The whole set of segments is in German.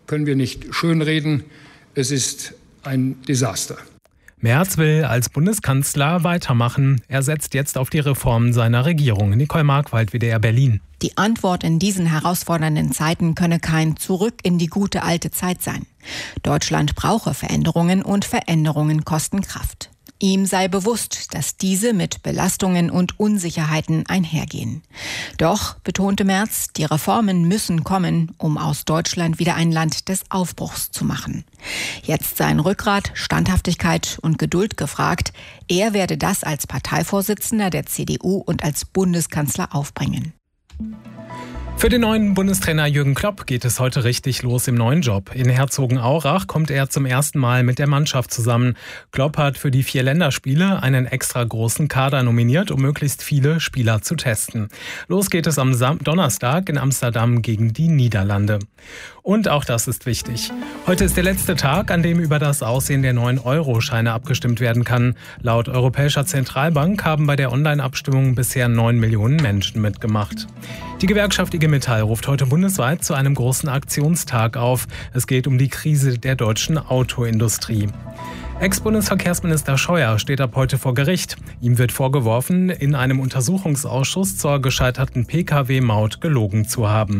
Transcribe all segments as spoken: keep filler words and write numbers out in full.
können wir nicht schönreden. Es ist ein Desaster. Merz will als Bundeskanzler weitermachen. Er setzt jetzt auf die Reformen seiner Regierung. Nicole Markwald, W D R Berlin. Die Antwort in diesen herausfordernden Zeiten könne kein Zurück in die gute alte Zeit sein. Deutschland brauche Veränderungen und Veränderungen kosten Kraft. Ihm sei bewusst, dass diese mit Belastungen und Unsicherheiten einhergehen. Doch, betonte Merz, die Reformen müssen kommen, um aus Deutschland wieder ein Land des Aufbruchs zu machen. Jetzt seien Rückgrat, Standhaftigkeit und Geduld gefragt. Er werde das als Parteivorsitzender der C D U und als Bundeskanzler aufbringen. Für den neuen Bundestrainer Jürgen Klopp geht es heute richtig los im neuen Job. In Herzogenaurach kommt er zum ersten Mal mit der Mannschaft zusammen. Klopp hat für die vier Länderspiele einen extra großen Kader nominiert, um möglichst viele Spieler zu testen. Los geht es am Sam- Donnerstag in Amsterdam gegen die Niederlande. Und auch das ist wichtig. Heute ist der letzte Tag, an dem über das Aussehen der neuen Euro-Scheine abgestimmt werden kann. Laut Europäischer Zentralbank haben bei der Online-Abstimmung bisher neun Millionen Menschen mitgemacht. Die Gewerkschaft I G Metall ruft heute bundesweit zu einem großen Aktionstag auf. Es geht um die Krise der deutschen Autoindustrie. Ex-Bundesverkehrsminister Scheuer steht ab heute vor Gericht. Ihm wird vorgeworfen, in einem Untersuchungsausschuss zur gescheiterten Pkw-Maut gelogen zu haben.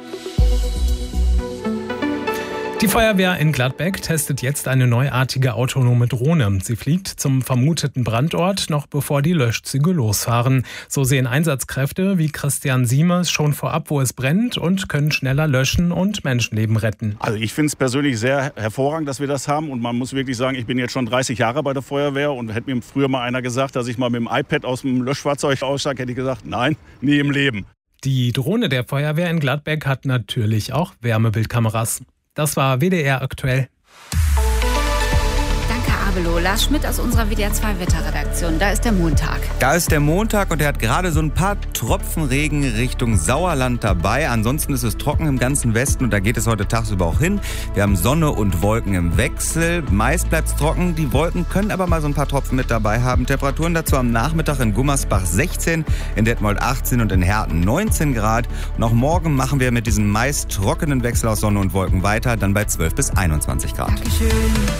Die Feuerwehr in Gladbeck testet jetzt eine neuartige autonome Drohne. Sie fliegt zum vermuteten Brandort, noch bevor die Löschzüge losfahren. So sehen Einsatzkräfte wie Christian Siemers schon vorab, wo es brennt, und können schneller löschen und Menschenleben retten. Also ich finde es persönlich sehr hervorragend, dass wir das haben. Und man muss wirklich sagen, ich bin jetzt schon dreißig Jahre bei der Feuerwehr. Und hätte mir früher mal einer gesagt, dass ich mal mit dem iPad aus dem Löschfahrzeug aussteige, hätte ich gesagt, nein, nie im Leben. Die Drohne der Feuerwehr in Gladbeck hat natürlich auch Wärmebildkameras. Das war W D R aktuell. Danke, Abelo. Lars Schmidt aus unserer W D R zwei Wetterredaktion. Da ist der Montag. Da ist der Montag und er hat gerade so ein paar Tropfen Regen Richtung Sauerland dabei. Ansonsten ist es trocken im ganzen Westen und da geht es heute tagsüber auch hin. Wir haben Sonne und Wolken im Wechsel. Meist bleibt es trocken. Die Wolken können aber mal so ein paar Tropfen mit dabei haben. Temperaturen dazu am Nachmittag in Gummersbach sechzehn, in Detmold achtzehn und in Herten neunzehn Grad. Und auch morgen machen wir mit diesem meist trockenen Wechsel aus Sonne und Wolken weiter, dann bei zwölf bis einundzwanzig Grad. Dankeschön.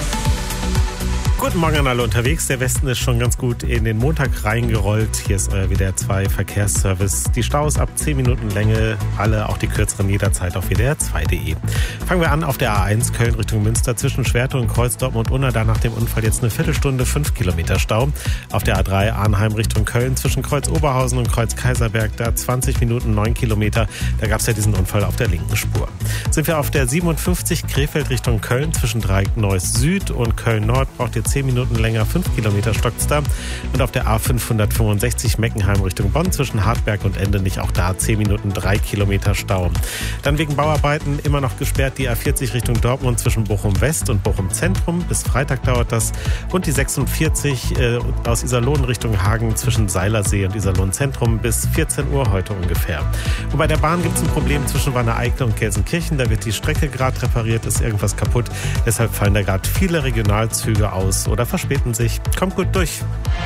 Guten Morgen an alle unterwegs. Der Westen ist schon ganz gut in den Montag reingerollt. Hier ist euer W D R zwei Verkehrsservice. Die Staus ab zehn Minuten Länge, alle, auch die kürzeren jederzeit auf W D R zwei Punkt de. Fangen wir an auf der A eins Köln Richtung Münster zwischen Schwerte und Kreuz Dortmund-Unna. Da nach dem Unfall jetzt eine Viertelstunde, fünf Kilometer Stau. Auf der A drei Arnheim Richtung Köln zwischen Kreuz Oberhausen und Kreuz Kaiserberg. Da zwanzig Minuten, neun Kilometer. Da gab es ja diesen Unfall auf der linken Spur. Sind wir auf der siebenundfünfzig Krefeld Richtung Köln zwischen Dreieck Neuss Süd und Köln Nord. Braucht ihr zehn Minuten länger, fünf Kilometer stockt's da. Und auf der A fünfhundertfünfundsechzig Meckenheim Richtung Bonn zwischen Hartberg und Endenich, auch da zehn Minuten, drei Kilometer Stau. Dann wegen Bauarbeiten immer noch gesperrt die A vierzig Richtung Dortmund zwischen Bochum West und Bochum Zentrum. Bis Freitag dauert das. Und die sechsundvierzig äh, aus Iserlohn Richtung Hagen zwischen Seilersee und Iserlohn Zentrum bis vierzehn Uhr heute ungefähr. Und bei der Bahn gibt es ein Problem zwischen Wanne-Eickel und Gelsenkirchen. Da wird die Strecke gerade repariert, ist irgendwas kaputt. Deshalb fallen da gerade viele Regionalzüge aus oder verspäten sich. Kommt gut durch.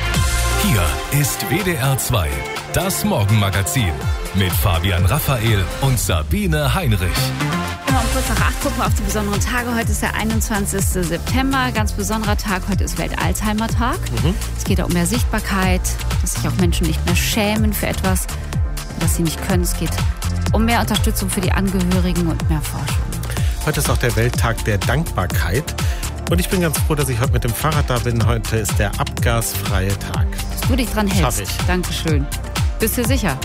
Hier ist W D R zwei, das Morgenmagazin mit Fabian Raphael und Sabine Heinrich. Immer um kurz nach acht gucken wir auf die besonderen Tage. Heute ist der einundzwanzigster September. Ganz besonderer Tag. Heute ist Welt-Alzheimer-Tag. Mhm. Es geht auch um mehr Sichtbarkeit, dass sich auch Menschen nicht mehr schämen für etwas, was sie nicht können. Es geht um mehr Unterstützung für die Angehörigen und mehr Forschung. Heute ist auch der Welttag der Dankbarkeit. Und ich bin ganz froh, dass ich heute mit dem Fahrrad da bin. Heute ist der abgasfreie Tag. Dass du dich dran hältst. Schaff ich. Dankeschön. Bist du sicher?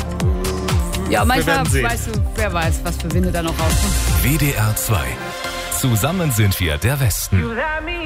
Ja, manchmal weißt du, wer weiß, was für Winde da noch rauskommen. W D R zwei. Zusammen sind wir der Westen.